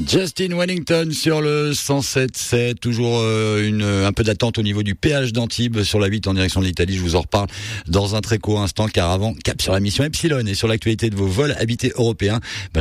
Justin Wellington sur le 107.7, toujours un peu d'attente au niveau du péage d'Antibes sur la 8 en direction de l'Italie. Je vous en reparle dans un très court instant, car avant, cap sur la mission Epsilon et sur l'actualité de vos vols habités européens.